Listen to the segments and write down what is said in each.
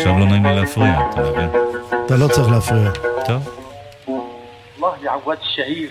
עכשיו לא נעים לי להפריע, אתה מבין? אתה לא צריך להפריע. טוב. الله يعوض الشهير.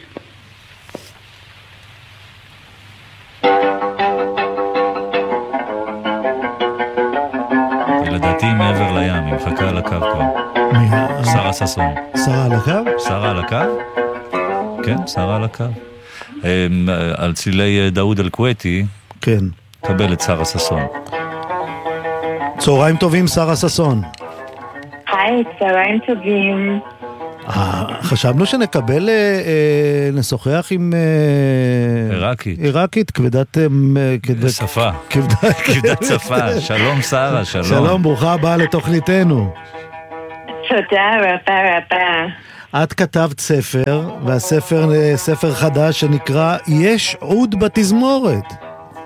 לדעתי מעבר לים, היא מחכה על הקו כבר. שרה ששון. שרה על הקו? שרה על הקו? כן, שרה על הקו. על צילי דאוד אל-כוויתי. כן. קבל את שרה ששון. צהריים טובים, שרה ששון. היי, צהריים טובים. חשבנו שנקבל, נשוחח עם עיראקית, כבדת שפה. כבדת שפה. שלום שרה, שלום. שלום, ברוכה הבאה לתוכניתנו. תודה רבה. את כתבת ספר, והספר ספר חדש שנקרא יש עוד בתזמורת.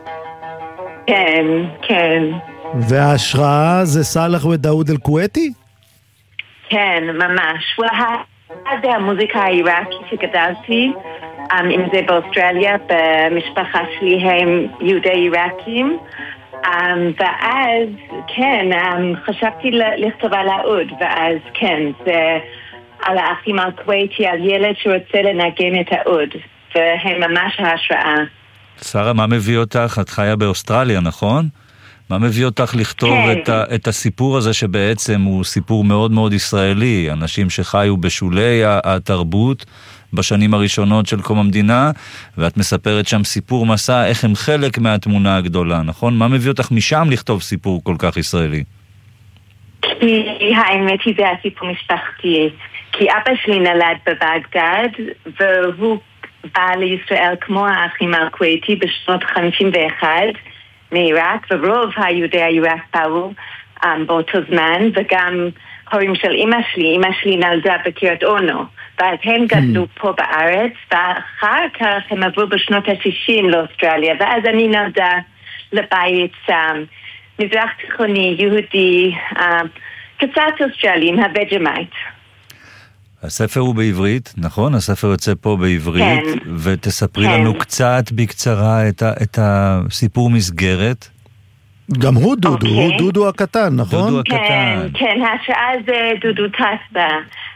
כן. וההשראה זה סלאח ודאוד אל-כוויתי? כן, ממש. זה המוזיקה העיראקית שגדלתי, אם זה באוסטרליה, במשפחה שלי הם יהודי עיראקים, ואז כן, חשבתי לכתוב על העוד, ואז כן, זה על האחים אל-כוויתי, על ילד שרוצה לנגן את העוד, והם ממש ההשראה. שרה, מה מביא אותך? את חיה באוסטרליה, נכון? מה מביא אותך לכתוב את הסיפור הזה שבעצם הוא סיפור מאוד מאוד ישראלי, אנשים שחיו בשולי התרבות בשנים הראשונות של קום המדינה, ואת מספרת שם סיפור מסע, איך הם חלק מהתמונה הגדולה, נכון? מה מביא אותך משם לכתוב סיפור כל כך ישראלי? כי האמת היא זה הסיפור משפחתי, כי אבא שלי נולד בבגדד, והוא בא לישראל כמו האחים אל-כוויתי בשנות 51, מעיראק, ורוב היהודי העיראק באו באותו זמן, וגם הורים של אמא שלי נולדה בקריית אונו, ואז הם גדלו פה בארץ, ואחר כך הם עברו בשנות ה-60 לאוסטרליה, ואז אני נולדה לבית מזרח תיכוני, יהודי, קצת אוסטרלי, עם הווג'מייט. הספר הוא בעברית, נכון? הספר יוצא פה בעברית, כן. ותספרי לנו קצת בקצרה את הסיפור מסגרת. גם הוא דודו, הוא דודו הקטן, נכון? דודו הקטן. כן, ההשראה זה דודו טסה.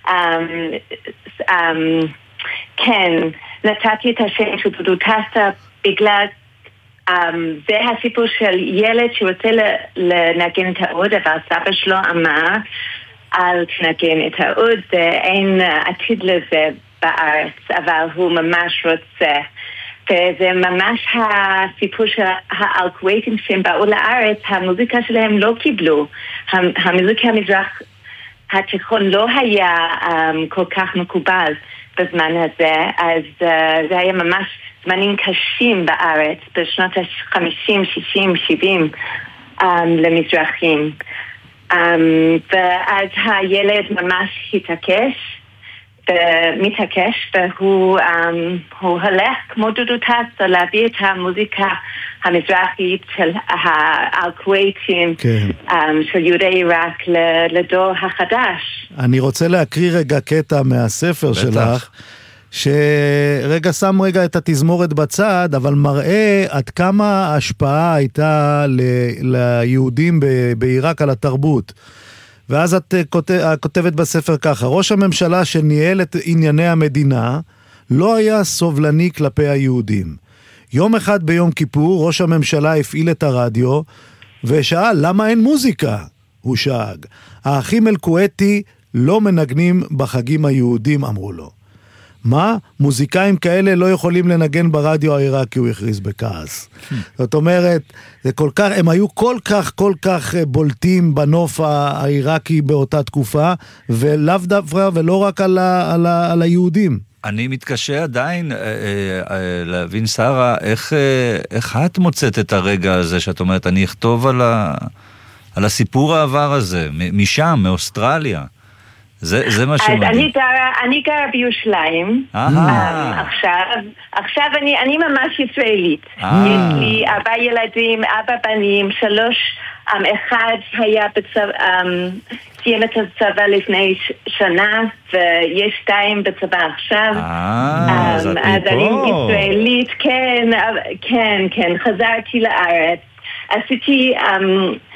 כן, נתתי את השם של דודו טסה בגלל זה הסיפור של ילד שרוצה לנגן את העוד, אבל סבא שלו אמר אל תנגן את העוד, אין עתיד לזה בארץ, אבל הוא ממש רוצה. וזה ממש הסיפור של האל-כוויתים שהם באו לארץ, המוזיקה שלהם לא קיבלו. המוזיקה המזרח התיכון לא היה כל כך מקובל בזמן הזה, אז זה היה ממש זמנים קשים בארץ, בשנות ה-50, 60, 70 למזרחים. ואז הילד ממש מתעקש, והוא הולך כמו דודו טסה להביא את המוזיקה המזרחית של האל-כוויתים של יהודי עיראק לדור החדש. אני רוצה להקריא רגע קטע מהספר שלך, שרגע שם רגע את התזמורת בצד, אבל מראה עד כמה ההשפעה הייתה ליהודים בעיראק על התרבות. ואז את כותבת בספר ככה, ראש הממשלה שניהל את ענייני המדינה לא היה סובלני כלפי היהודים. יום אחד ביום כיפור ראש הממשלה הפעיל את הרדיו ושאל למה אין מוזיקה? הוא שאג. האחים אל-כוויתי לא מנגנים בחגים היהודים, אמרו לו. מה? מוזיקאים כאלה לא יכולים לנגן ברדיו העיראקי, הוא הכריז בכעס. זאת אומרת, הם היו כל כך בולטים בנוף העיראקי באותה תקופה, ולאו דווקא ולא רק על היהודים. אני מתקשה עדיין להבין, שרה, איך את מוצאת את הרגע הזה שאת אומרת, אני אכתוב על הסיפור העבר הזה, משם, מאוסטרליה. זה מה שמדהים. אני גרה בירושלים. עכשיו אני ממש ישראלית. יש לי 4 ילדים, 4 בנים, 3, אחד היה סיים את הצבא לפני שנה, ויש 2 בצבא עכשיו. אז אני ישראלית, כן, חזרתי לארץ. עשיתי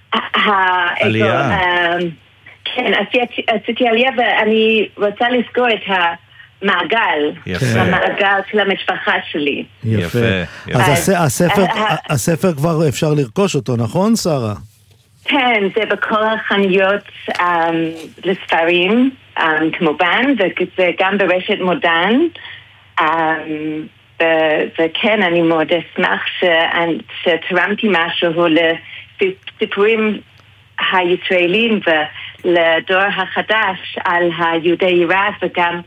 עלייה. כן, עשיתי עלייה ואני רוצה לסגור את המעגל. יפה. המעגל של המשפחה שלי. יפה. אז הספר כבר אפשר לרכוש אותו, נכון, שרה? כן, זה בכל החנויות לספרים, כמובן, וזה גם ברשת מודן. וכן, אני מאוד אשמח שתרמתי משהו לסיפורים הישראלים ולדור החדש על היהודי עיראק וגם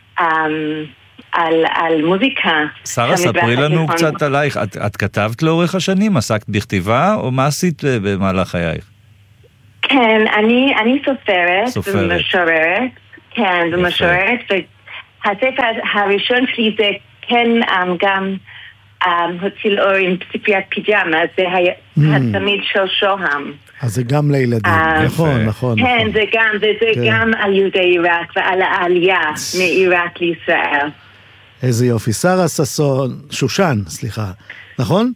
על מוזיקה. שרה, ספרי לנו קצת עלייך. את כתבת לאורך השנים? עסקת בכתיבה או מה עשית במהלך חייך? כן, אני סופרת ומשוררת. כן, ומשוררת. והספר הראשון שלי זה כן גם הוציא לאור עם ספריית פיג'מה, זה התמיד של שוהם. אז זה גם לילדים, נכון. כן, זה גם על יהודי עיראק ועל העלייה מעיראק לישראל. איזה יופי. שרה ששון, שושן, סליחה, נכון?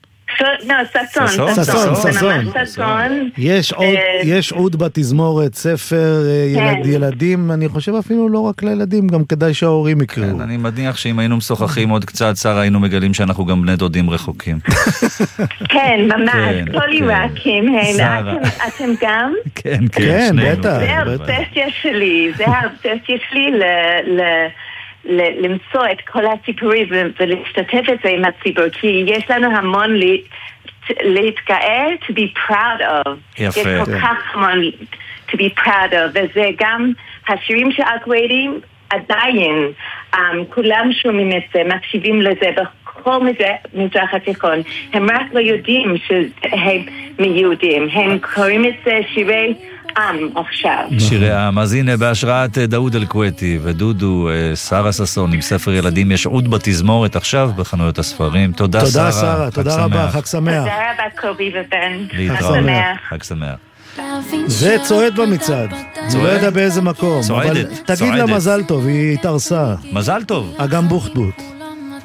ששון. יש עוד בתזמורת, ספר ילדים, אני חושב אפילו לא רק לילדים, גם כדאי שההורים יקראו. כן, אני מניח שאם היינו משוחחים עוד קצת, שרה, היינו מגלים שאנחנו גם בני דודים רחוקים. כן, ממש, כל עיראקים, אתם גם? כן, בטח. זה האובססיה שלי, למצוא את כל הסיפורים ולהשתתף את זה עם הציבור, כי יש לנו המון להתגאה, to be proud of. יפה. יש כל כך המון to be proud of, וזה גם השירים של אקוויידים עדיין, כולם שומעים את זה, מקשיבים לזה בכל מזרח התיכון. הם רק לא יודעים שהם מיהודים, הם קוראים את זה שירי עכשיו. שירי העם. אז הנה, בהשראת דאוד אל-כוויתי ודודו, שרה ששון עם ספר ילדים, יש עוד בתזמורת עכשיו בחנויות הספרים. תודה שרה, תודה רבה, חג שמח. תודה רבה קובי ובן, חג שמח. זה צועד במצעד, אני לא יודע באיזה מקום, אבל תגיד לה מזל טוב, היא התארסה. מזל טוב. אגם בוחטבוט.